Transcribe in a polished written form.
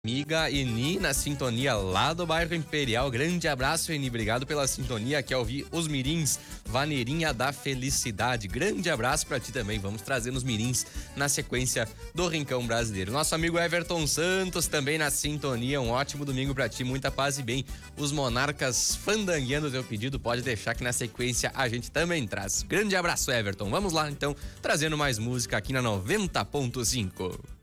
Amiga Eni na sintonia lá do bairro Imperial. Grande abraço, Eni. Obrigado pela sintonia. Quer ouvir os mirins? Vaneirinha da Felicidade. Grande abraço pra ti também. Vamos trazer os mirins na sequência do Rincão Brasileiro. Nosso amigo Everton Santos também na sintonia. Um ótimo domingo pra ti. Muita paz e bem. Os Monarcas fandangueando o teu pedido. Pode deixar que na sequência a gente também traz. Grande abraço, Everton. Vamos lá, então, trazendo mais música aqui na 90.5.